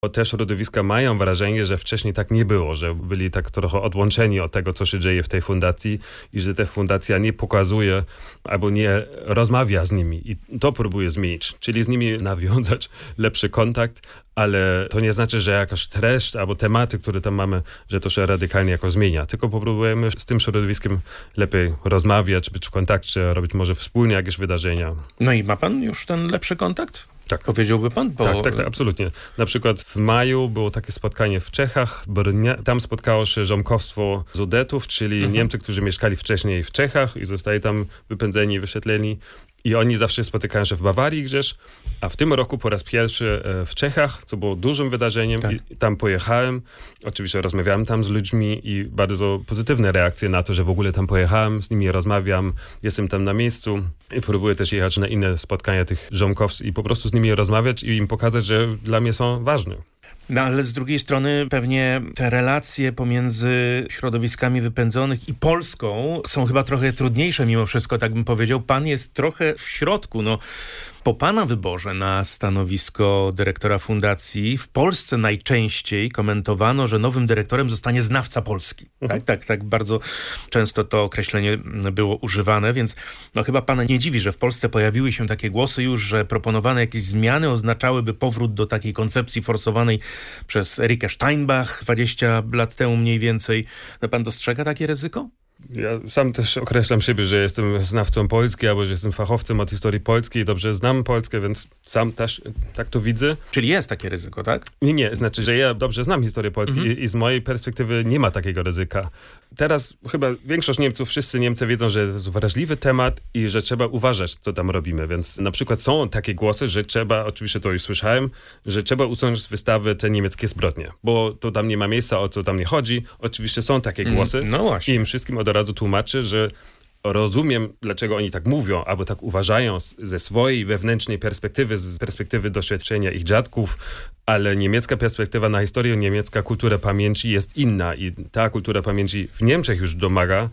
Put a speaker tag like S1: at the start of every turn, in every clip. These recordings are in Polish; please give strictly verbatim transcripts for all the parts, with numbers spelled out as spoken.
S1: Bo te środowiska mają wrażenie, że wcześniej tak nie było, że byli tak trochę odłączeni od tego, co się dzieje w tej fundacji i że ta fundacja nie pokazuje albo nie rozmawia z nimi. I to próbuje zmienić, czyli z nimi nawiązać lepszy kontakt, ale to nie znaczy, że jakaś treść albo tematy, które tam mamy, że to się radykalnie jakoś zmienia. Tylko próbujemy z tym środowiskiem lepiej rozmawiać, być w kontakcie, robić może wspólnie jakieś wydarzenia.
S2: No i ma pan już ten lepszy kontakt?
S1: Tak.
S2: Powiedziałby pan? Bo...
S1: Tak, tak, tak, absolutnie. Na przykład w maju było takie spotkanie w Czechach, w Brnie. Tam spotkało się ziomkowstwo Sudetów, czyli mhm. Niemcy, którzy mieszkali wcześniej w Czechach i zostali tam wypędzeni, wyświetleni. I oni zawsze spotykają się w Bawarii gdzieś, a w tym roku po raz pierwszy w Czechach, co było dużym wydarzeniem. Tak. I tam pojechałem. Oczywiście rozmawiałem tam z ludźmi i bardzo pozytywne reakcje na to, że w ogóle tam pojechałem, z nimi rozmawiam, jestem tam na miejscu i próbuję też jechać na inne spotkania tych ziomkowców i po prostu z nimi rozmawiać i im pokazać, że dla mnie są ważne.
S2: No ale z drugiej strony pewnie te relacje pomiędzy środowiskami wypędzonych i Polską są chyba trochę trudniejsze mimo wszystko, tak bym powiedział. Pan jest trochę w środku, no. Po pana wyborze na stanowisko dyrektora fundacji w Polsce najczęściej komentowano, że nowym dyrektorem zostanie znawca Polski. Mhm. Tak, tak, tak bardzo często to określenie było używane, więc no chyba pana nie dziwi, że w Polsce pojawiły się takie głosy już, że proponowane jakieś zmiany oznaczałyby powrót do takiej koncepcji forsowanej przez Erika Steinbach dwadzieścia lat temu mniej więcej. No pan dostrzega takie ryzyko?
S1: Ja sam też określam siebie, że jestem znawcą Polski, albo że jestem fachowcem od historii polskiej, dobrze znam Polskę, więc sam też tak to widzę.
S2: Czyli jest takie ryzyko, tak?
S1: Nie, nie, znaczy, że ja dobrze znam historię Polski mhm. i, i z mojej perspektywy nie ma takiego ryzyka. Teraz chyba większość Niemców, wszyscy Niemcy wiedzą, że to jest wrażliwy temat i że trzeba uważać, co tam robimy, więc na przykład są takie głosy, że trzeba, oczywiście to już słyszałem, że trzeba usunąć z wystawy te niemieckie zbrodnie, bo to tam nie ma miejsca, o co tam nie chodzi. Oczywiście są takie głosy
S2: mm, no właśnie.
S1: I im wszystkim od razu tłumaczę, że rozumiem, dlaczego oni tak mówią, albo tak uważają ze swojej wewnętrznej perspektywy, z perspektywy doświadczenia ich dziadków, ale niemiecka perspektywa na historię, niemiecka kultura pamięci jest inna i ta kultura pamięci w Niemczech już domaga,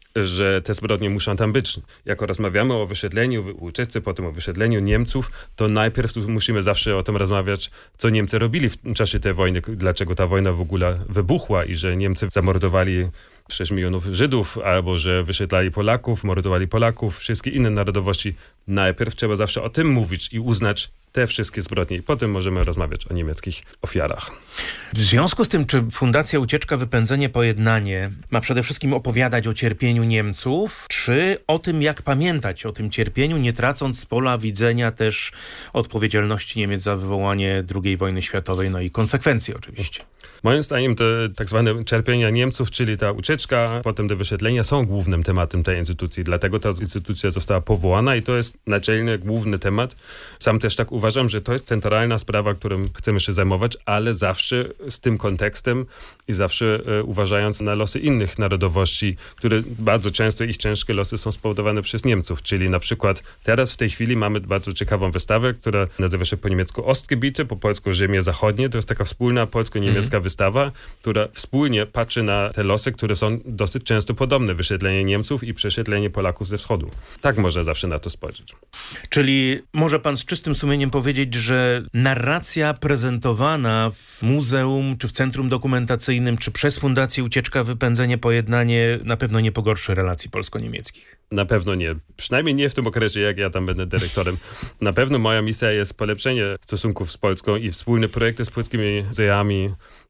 S1: że te zbrodnie muszą tam być. Jak rozmawiamy o wysiedleniu uchodźcy, potem o wysiedleniu Niemców, to najpierw tu musimy zawsze o tym rozmawiać, co Niemcy robili w czasie tej wojny, dlaczego ta wojna w ogóle wybuchła i że Niemcy zamordowali sześć milionów Żydów, albo że wysiedlali Polaków, mordowali Polaków, wszystkie inne narodowości. Najpierw trzeba zawsze o tym mówić i uznać te wszystkie zbrodnie i potem możemy rozmawiać o niemieckich ofiarach.
S2: W związku z tym, czy Fundacja Ucieczka, Wypędzenie, Pojednanie ma przede wszystkim opowiadać o cierpieniu Niemców, czy o tym, jak pamiętać o tym cierpieniu, nie tracąc z pola widzenia też odpowiedzialności Niemiec za wywołanie drugiej wojny światowej, no i konsekwencje oczywiście?
S1: Moim zdaniem te tak zwane cierpienia Niemców, czyli ta ucieczka, potem te wysiedlenia są głównym tematem tej instytucji. Dlatego ta instytucja została powołana i to jest naczelny, główny temat. Sam też tak uważam, że to jest centralna sprawa, którą chcemy się zajmować, ale zawsze z tym kontekstem i zawsze e, uważając na losy innych narodowości, które bardzo często ich ciężkie losy są spowodowane przez Niemców. Czyli na przykład teraz w tej chwili mamy bardzo ciekawą wystawę, która nazywa się po niemiecku Ostgebiete, po polsku Ziemie Zachodnie. To jest taka wspólna polsko-niemiecka mm. wystawa, która wspólnie patrzy na te losy, które są dosyć często podobne. Wysiedlenie Niemców i przesiedlenie Polaków ze wschodu. Tak można zawsze na to spojrzeć.
S2: Czyli może pan z czystym sumieniem powiedzieć, że narracja prezentowana w muzeum, czy w centrum dokumentacyjnym, czy przez Fundację Ucieczka, Wypędzenie, Pojednanie na pewno nie pogorszy relacji polsko-niemieckich?
S1: Na pewno nie. Przynajmniej nie w tym okresie, jak ja tam będę dyrektorem. Na pewno moja misja jest polepszenie stosunków z Polską i wspólne projekty z polskimi muzeami,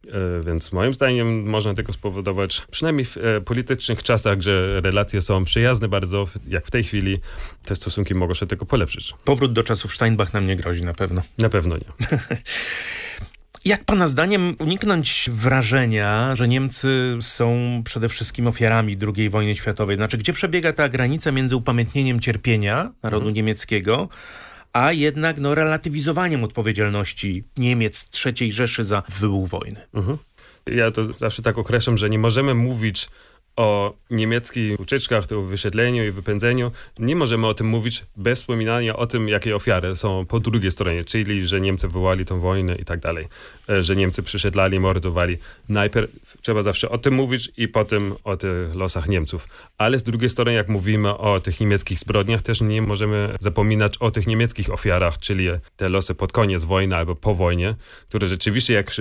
S1: więc moim zdaniem można tego spowodować, przynajmniej w politycznych czasach, że relacje są przyjazne bardzo, jak w tej chwili, te stosunki mogą się tylko polepszyć.
S2: Powrót do czasów Steinbach nam nie grozi na pewno.
S1: Na pewno nie.
S2: Jak pana zdaniem uniknąć wrażenia, że Niemcy są przede wszystkim ofiarami drugiej wojny światowej? Znaczy, gdzie przebiega ta granica między upamiętnieniem cierpienia narodu mhm. niemieckiego, a jednak no, relatywizowaniem odpowiedzialności Niemiec trzeciej Rzeszy za wybuch wojny?
S1: Mhm. Ja to zawsze tak określam, że nie możemy mówić o niemieckich ucieczkach, o wysiedleniu i wypędzeniu, nie możemy o tym mówić bez wspominania o tym, jakie ofiary są po drugiej stronie, czyli że Niemcy wywołali tą wojnę i tak dalej, że Niemcy przesiedlali, mordowali. Najpierw trzeba zawsze o tym mówić i potem o tych losach Niemców. Ale z drugiej strony, jak mówimy o tych niemieckich zbrodniach, też nie możemy zapominać o tych niemieckich ofiarach, czyli te losy pod koniec wojny albo po wojnie, które rzeczywiście, jak